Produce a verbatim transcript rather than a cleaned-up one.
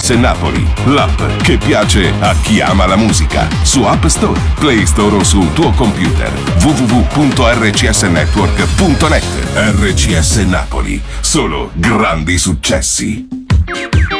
S Napoli, l'app che piace a chi ama la musica. Su App Store, Play Store o sul tuo computer. w w w punto r c s network punto net. R C S Napoli, solo grandi successi.